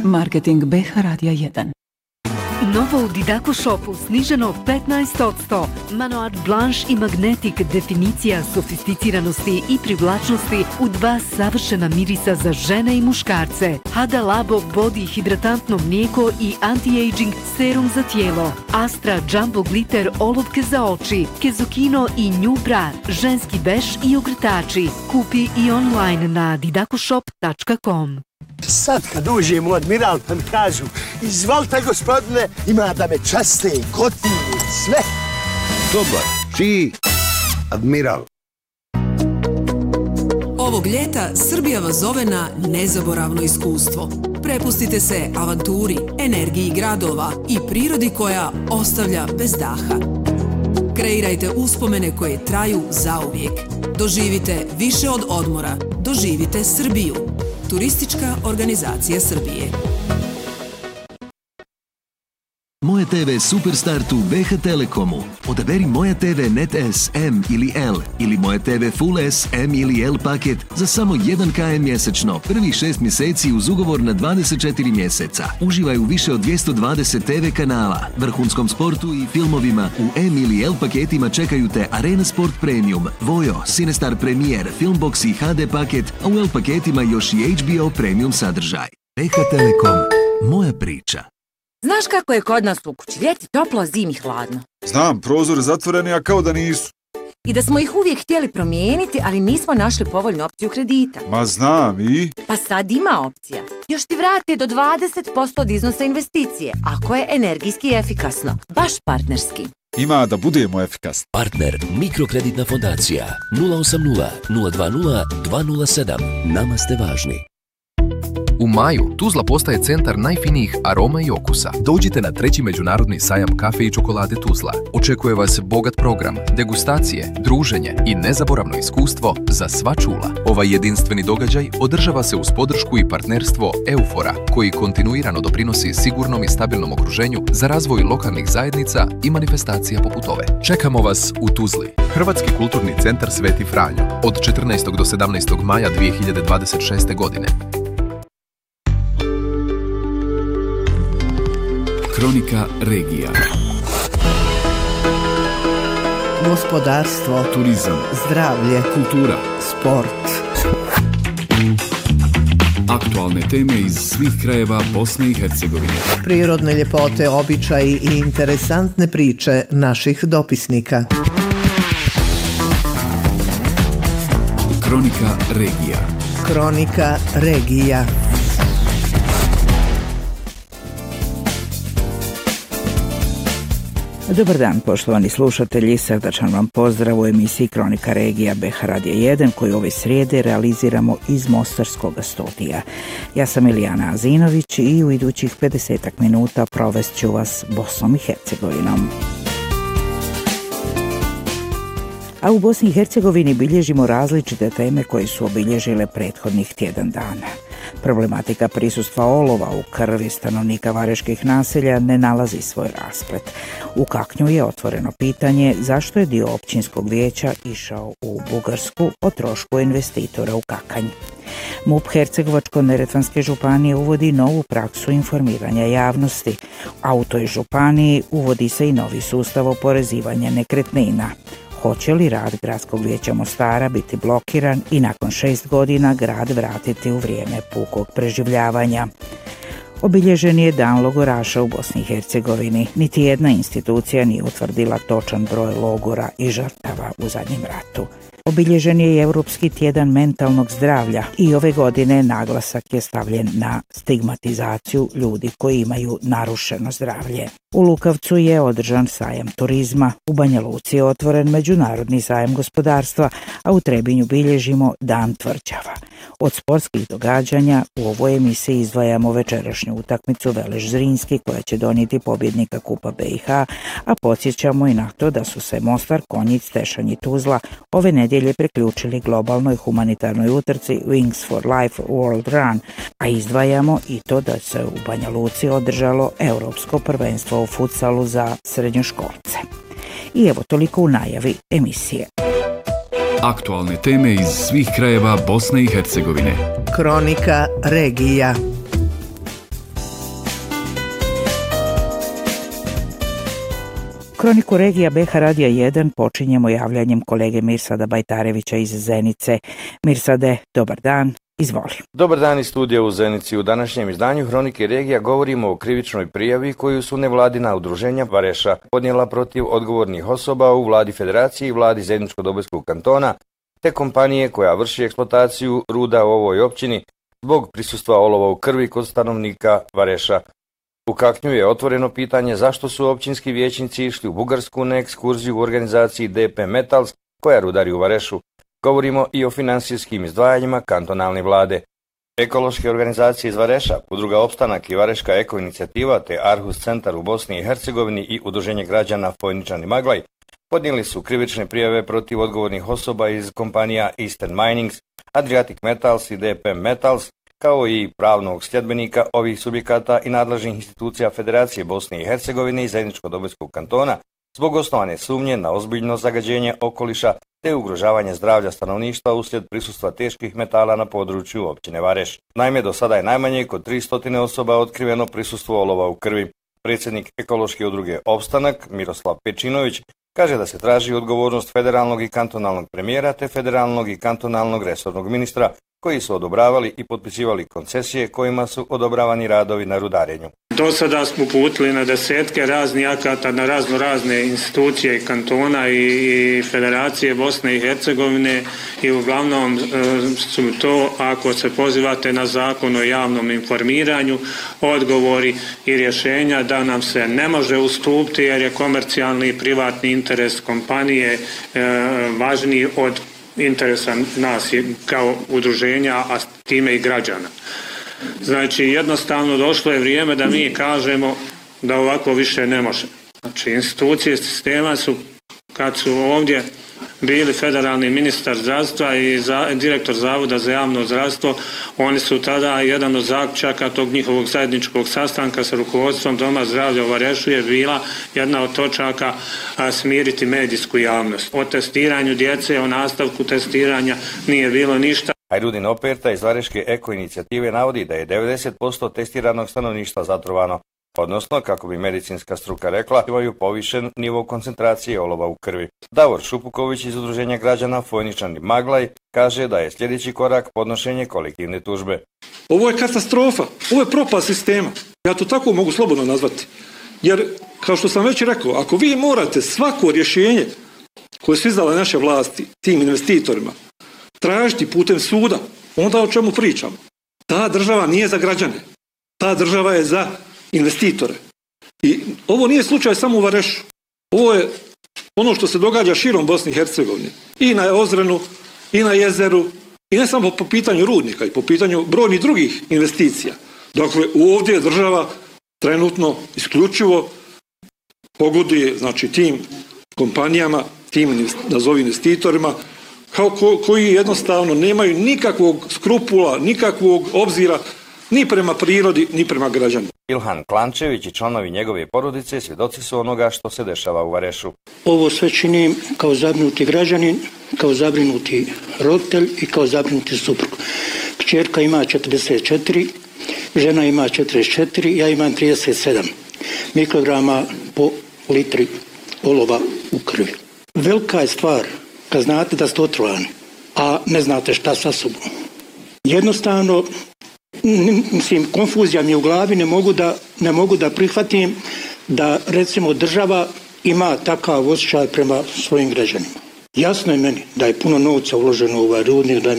Marketing BH Radija 1. Novo u Didaco Shopu sniženo 15%. Manoir Blanche i Magnetic, definicija sofisticiranosti i privlačnosti u dva savršena mirisa za žene i muškarce. Hada Labo Body hidratantno mlijeko i anti-aging serum za tijelo. Astra Jumbo Glitter olovke za oči. Kezokino i New Bra, ženski veš i ogrtači. Kupi i online na didacoshop.com. Sad kad uđem u Admiral pa mi kažu izvalite gospodine, ima da me časte, gotivim, sve. Dobar, čiji Admiral. Ovog ljeta Srbija vas zove na nezaboravno iskustvo. Prepustite se avanturi, energiji gradova i prirodi koja ostavlja bez daha. Kreirajte uspomene koje traju zauvijek. Doživite više od odmora. Doživite Srbiju. Turistička organizacija Srbije. Moje TV Superstart u BH Telekomu. Odaberi Moja TV Net S, M ili L ili Moja TV Full S, M ili L paket za samo 1 km mjesečno. Prvih 6 mjeseci uz ugovor na 24 mjeseca. Uživaj u više od 220 TV kanala, vrhunskom sportu i filmovima. U M ili L paketima čekaju te Arena Sport Premium, Vojo, Cinestar Premier, Filmbox i HD paket, a u L paketima još i HBO Premium sadržaj. BH Telekom. Moja priča. Znaš kako je kod nas u kući? Ljeti toplo, zimi hladno. Znam, prozori zatvoreni, a kao da nisu. I da smo ih uvijek htjeli promijeniti, ali nismo našli povoljnu opciju kredita. Ma znam i? Pa sad ima opcija. Još ti vrate do 20% od iznosa investicije, ako je energijski efikasno. Baš partnerski. Ima da budemo efikasni. Partner Mikrokreditna fondacija 080 020 207. Nama ste važni. U maju Tuzla postaje centar najfinijih aroma i okusa. Dođite na 3. međunarodni sajam kafe i čokolade Tuzla. Očekuje vas bogat program, degustacije, druženje i nezaboravno iskustvo za sva čula. Ovaj jedinstveni događaj održava se uz podršku i partnerstvo Eufora, koji kontinuirano doprinosi sigurnom i stabilnom okruženju za razvoj lokalnih zajednica i manifestacija poput ove. Čekamo vas u Tuzli. Hrvatski kulturni centar Sveti Franjo od 14. do 17. maja 2026. godine. Kronika regija. Gospodarstvo, turizam, zdravlje, kultura, sport. Aktualne teme iz svih krajeva Bosne i Hercegovine. Prirodne ljepote, običaji i interesantne priče naših dopisnika. Kronika regija. Kronika regija. Dobar dan, poštovani slušatelji, srdačan vam pozdrav u emisiji Kronika regija BH Radija 1, koju ove srijede realiziramo iz Mostarskog studija. Ja sam Ilijana Azinović i u idućih 50 minuta provest ću vas Bosnom i Hercegovinom. A u Bosni i Hercegovini bilježimo različite teme koje su obilježile prethodnih tjedan dana. Problematika prisustva olova u krvi stanovnika vareških naselja ne nalazi svoj rasplet. U Kaknju je otvoreno pitanje zašto je dio općinskog vijeća išao u Bugarsku o trošku investitora u Kakanj. MUP Hercegovačko-neretvanske županije uvodi novu praksu informiranja javnosti, a u toj županiji uvodi se i novi sustav oporezivanja nekretnina. Hoće li rad Gradskog vijeća Mostara biti blokiran i nakon 6 godina grad vratiti u vrijeme pukog preživljavanja? Obilježen je dan logoraša u Bosni i Hercegovini. Niti jedna institucija nije utvrdila točan broj logora i žrtava u zadnjem ratu. Obilježen je i Europski tjedan mentalnog zdravlja i ove godine naglasak je stavljen na stigmatizaciju ljudi koji imaju narušeno zdravlje. U Lukavcu je održan sajam turizma, u Banja Luci je otvoren međunarodni sajam gospodarstva, a u Trebinju bilježimo dan tvrđava. Od sportskih događanja u ovoj emisiji izdvajamo večerašnju utakmicu Veleš Zrinski koja će donijeti pobjednika Kupa BiH, a podsjećamo i na to da su se Mostar, Konjic, Tešanj i Tuzla ove nedjelje priključili globalnoj humanitarnoj utrci Wings for Life World Run, a izdvajamo i to da se u Banja Luci održalo Europsko prvenstvo u futsalu za srednjoškolce. I evo toliko u najavi emisije. Aktualne teme iz svih krajeva Bosne i Hercegovine. Kronika regija. Kroniku regija BH Radija 1 počinjemo javljanjem kolege Mirsada Bajtarevića iz Zenice. Mirsade, dobar dan, izvoli. Dobar dan iz studija u Zenici. U današnjem izdanju Hronike regija govorimo o krivičnoj prijavi koju su nevladina udruženja Vareša podnijela protiv odgovornih osoba u vladi Federacije i vladi Zeničko-Dobojskog kantona, te kompanije koja vrši eksploataciju ruda u ovoj općini zbog prisustva olova u krvi kod stanovnika Vareša. U Kaknju je otvoreno pitanje zašto su općinski vijećnici išli u Bugarsku na ekskurziju u organizaciji DP Metals koja rudari u Varešu. Govorimo i o finansijskim izdvajanjima kantonalne vlade. Ekološke organizacije iz Vareša, Udruga Opstanak i Vareška eko inicijativa te Arhus centar u Bosni i Hercegovini i Udruženje građana Fojničani Maglaj podnijeli su krivične prijave protiv odgovornih osoba iz kompanija Eastern Minings, Adriatic Metals i DP Metals, kao i pravnog sljedbenika ovih subjekata i nadležnih institucija Federacije Bosne i Hercegovine i Zeničko-Dobojskog kantona zbog osnovane sumnje na ozbiljno zagađenje okoliša te ugrožavanje zdravlja stanovništva uslijed prisustva teških metala na području općine Vareš. Naime, do sada je najmanje kod 300 osoba otkriveno prisustvo olova u krvi. Predsjednik ekološke udruge Opstanak, Miroslav Pečinović, kaže da se traži odgovornost federalnog i kantonalnog premijera te federalnog i kantonalnog resornog ministra koji su odobravali i potpisivali koncesije kojima su odobravani radovi na rudarenju. Do sada smo uputili na desetke raznih akata na razne institucije kantona i Federacije Bosne i Hercegovine i uglavnom su to, ako se pozivate na zakon o javnom informiranju, odgovori i rješenja da nam se ne može ustupiti jer je komercijalni i privatni interes kompanije važniji od interesa nas kao udruženja, a time i građana. Znači, jednostavno došlo je vrijeme da mi kažemo da ovako više ne može. Znači, institucije sistema su, kad su ovdje bili federalni ministar zdravstva i direktor Zavoda za javno zdravstvo, oni su tada, jedan od zaključaka tog njihovog zajedničkog sastanka sa rukovodstvom Doma zdravlja u Varešu je bila jedna od točaka smiriti medijsku javnost. O testiranju djece, o nastavku testiranja nije bilo ništa. Hajrudin Operta iz Vareške eko inicijative navodi da je 90% testiranog stanovništva zatrovano, odnosno, kako bi medicinska struka rekla, imaju povišen nivo koncentracije olova u krvi. Davor Šupuković iz Udruženja građana Fojničani Maglaj kaže da je sljedeći korak podnošenje kolektivne tužbe. Ovo je katastrofa, ovo je propast sistema. Ja to tako mogu slobodno nazvati. Jer, kao što sam već rekao, ako vi morate svako rješenje koje su izdale naše vlasti tim investitorima tražiti putem suda, onda o čemu pričamo? Ta država nije za građane. Ta država je za investitore. I ovo nije slučaj samo u Varešu. Ovo je ono što se događa širom Bosne i Hercegovine. I na Ozrenu, i na jezeru, i ne samo po pitanju rudnika, i po pitanju brojnih drugih investicija. Dakle, ovdje država trenutno isključivo pogoduje, znači, tim kompanijama, tim nazovi investitorima, koji jednostavno nemaju nikakvog skrupula, nikakvog obzira ni prema prirodi, ni prema građanima. Ilhan Klančević i članovi njegove porodice svjedoci su onoga što se dešava u Varešu. Ovo sve činim kao zabrinuti građanin, kao zabrinuti roditelj i kao zabrinuti suprug. Kćerka ima 44, žena ima 44, ja imam 37 mikrograma po litri olova u krvi. Velika je stvar kad znate da ste otrovani, a ne znate šta sa sobom. Jednostavno, mislim, konfuzija mi je u glavi, ne mogu da prihvatim da, recimo, država ima takav osjećaj prema svojim građanima. Jasno je meni da je puno novca uloženo u ovaj rudnik, da je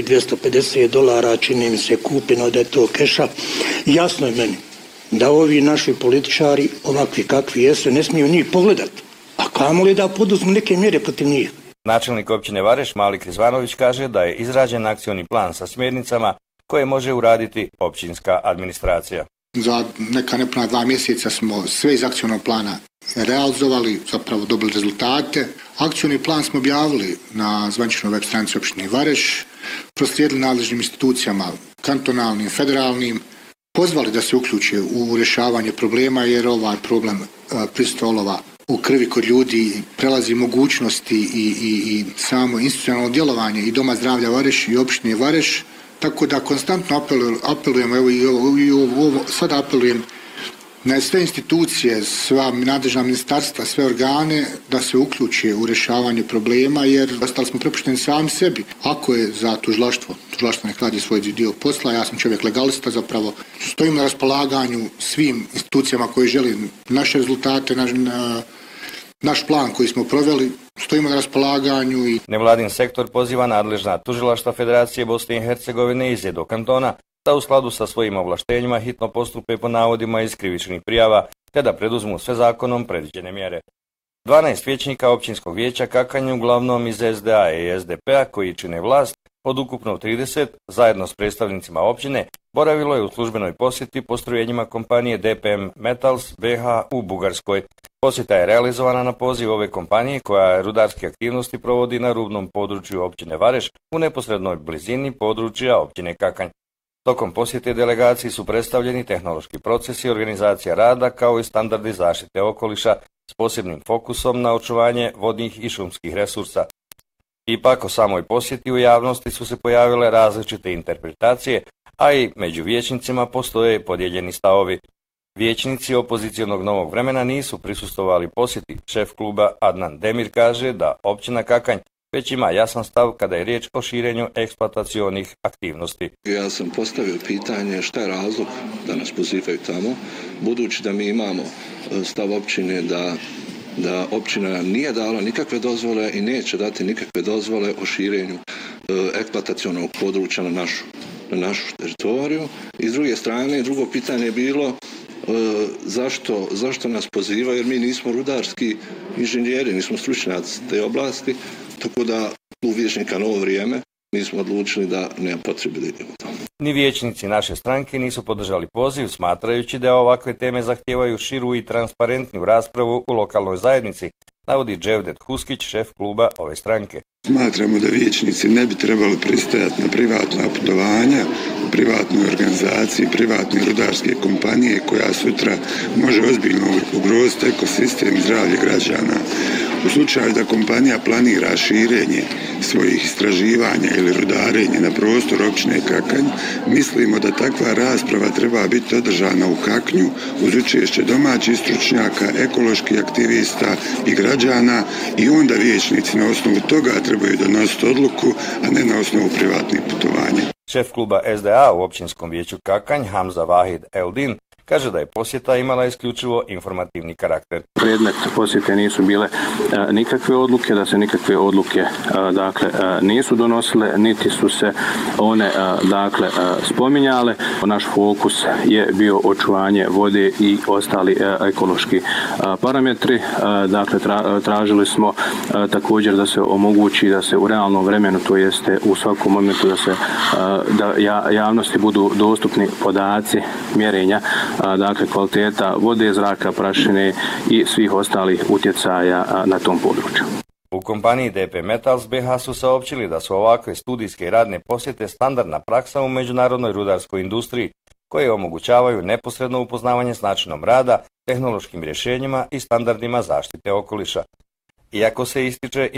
$1.250 čini mi se kupeno, da je to keša. Jasno je meni da ovi naši političari, ovakvi kakvi jesu, ne smiju njih pogledati. A kamoli da poduzmu neke mjere protiv njih. Načelnik općine Vareš, Malik Rizvanović, kaže da je izrađen akcioni plan sa smjernicama koje može uraditi općinska administracija. Za neka nepuna 2 mjeseca smo sve iz akcionog plana realizovali, zapravo dobili rezultate. Akcioni plan smo objavili na zvaničnoj web stranici općine Vareš, proslijedili nadležnim institucijama, kantonalnim, federalnim, pozvali da se uključe u rješavanje problema jer ovaj problem prisustva olova u krvi kod ljudi prelazi mogućnosti i samo institucionalno djelovanje i Doma zdravlja Vareš i općine Vareš, tako da konstantno apelujemo, sada apelujem na sve institucije, sva nadležna ministarstva, sve organe da se uključe u rješavanje problema, jer ostali smo prepušteni sami sebi. Ako je za tužilaštvo nek radi svoj dio posla, ja sam čovjek legalista, zapravo stojim na raspolaganju svim institucijama koji žele naše rezultate, naš plan koji smo proveli, stojimo na raspolaganju. Nevladin sektor poziva nadležna tužilaštva Federacije Bosne i Hercegovine iz Edo kantona da u skladu sa svojim ovlaštenjima hitno postupe po navodima iz krivičnih prijava te da preduzmu sve zakonom predviđene mjere. 12 vijećnika općinskog vijeća Kakanj, uglavnom iz SDA i SDP-a koji čine vlast, od ukupno 30, zajedno s predstavnicima općine, boravilo je u službenoj posjeti postrojenjima kompanije DPM Metals BH u Bugarskoj. Posjeta je realizovana na poziv ove kompanije koja rudarske aktivnosti provodi na rubnom području općine Vareš u neposrednoj blizini područja općine Kakanj. Tokom posjete delegaciji su predstavljeni tehnološki procesi, organizacija rada kao i standardi zaštite okoliša s posebnim fokusom na očuvanje vodnih i šumskih resursa. Ipak o samoj posjeti u javnosti su se pojavile različite interpretacije, a i među vijećnicima postoje podijeljeni stavovi. Vijećnici opozicionog Novog vremena nisu prisustvovali posjeti. Šef kluba Adnan Demir kaže da općina Kakanj već ima jasan stav kada je riječ o širenju eksploatacionih aktivnosti. Ja sam postavio pitanje šta je razlog da nas pozivaju tamo, budući da mi imamo stav općine da općina nije dala nikakve dozvole i neće dati nikakve dozvole o širenju eksploatacionog područja na našu teritoriju. I s druge strane, drugo pitanje je bilo zašto nas pozivaju, jer mi nismo rudarski inženjeri, nismo stručnjaci te oblasti, tako da u vijećnika Novo vrijeme mi smo odlučili da nema potrebe da idemo tamo. Ni vijećnici naše stranke nisu podržali poziv, smatrajući da ovakve teme zahtijevaju širu i transparentniju raspravu u lokalnoj zajednici, navodi Dževdet Huskić, šef kluba ove stranke. Smatramo da vijećnici ne bi trebali pristajati na privatna putovanja, privatnoj organizaciji, privatne rudarske kompanije koja sutra može ozbiljno ugroziti ekosistem i zdravlje građana. U slučaju da kompanija planira širenje svojih istraživanja ili rudarenje na prostor općine Kakanj, mislimo da takva rasprava treba biti održana u Kaknju uz učešće domaćih stručnjaka, ekoloških aktivista i građana i onda vijećnici na osnovu toga trebaju donositi odluku, a ne na osnovu privatnih putovanja. Šef kluba SDA u općinskom vijeću Kakanj, Hamza Vahid Eldin, kaže da je posjeta imala isključivo informativni karakter. Predmet posjete nisu bile nikakve odluke, da se nikakve odluke nisu donosile, niti su se one spominjale. Naš fokus je bio očuvanje vode i ostali ekološki parametri. Tražili smo također da se omogući da se u realnom vremenu, to jeste u svakom momentu da javnosti budu dostupni podaci mjerenja kvaliteta vode, zraka, prašine i svih ostalih utjecaja na tom području. U kompaniji DP Metals BH su saopćili da su ovakve studijske i radne posjete standardna praksa u međunarodnoj rudarskoj industriji, koje omogućavaju neposredno upoznavanje s načinom rada, tehnološkim rješenjima i standardima zaštite okoliša. Iako se ističe